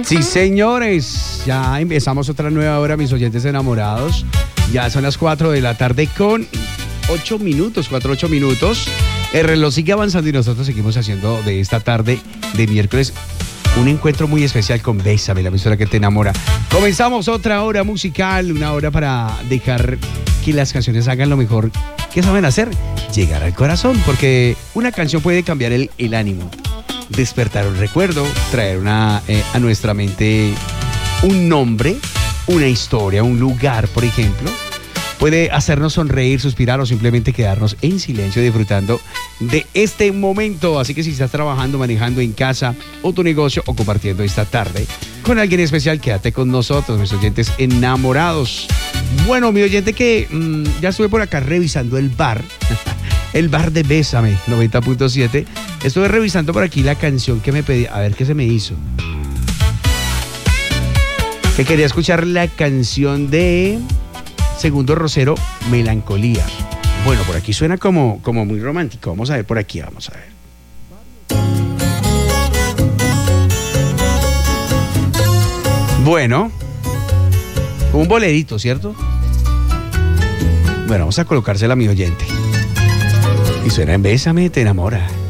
Sí, señores, ya empezamos otra nueva hora, mis oyentes enamorados. Ya son las 4 de la tarde con 8 minutos. El reloj sigue avanzando y nosotros seguimos haciendo de esta tarde de miércoles un encuentro muy especial con Bésame, la emisora que te enamora. Comenzamos otra hora musical, una hora para dejar que las canciones hagan lo mejor que saben hacer, llegar al corazón, porque una canción puede cambiar el ánimo, despertar un recuerdo, traer a nuestra mente un nombre, una historia, un lugar, por ejemplo. Puede hacernos sonreír, suspirar o simplemente quedarnos en silencio disfrutando de este momento. Así que si estás trabajando, manejando en casa o tu negocio o compartiendo esta tarde con alguien especial, quédate con nosotros, mis oyentes enamorados. Bueno, mi oyente que ya estuve por acá revisando el bar. El bar de Bésame, 90.7. Estuve revisando por aquí la canción que me pedí. A ver qué se me hizo. Que quería escuchar la canción de Segundo Rosero, Melancolía. Bueno, por aquí suena como muy romántico. Vamos a ver por aquí, vamos a ver. Bueno, un bolerito, ¿cierto? Bueno, vamos a colocársela a mi oyente. Y suena en Bésame, te enamora.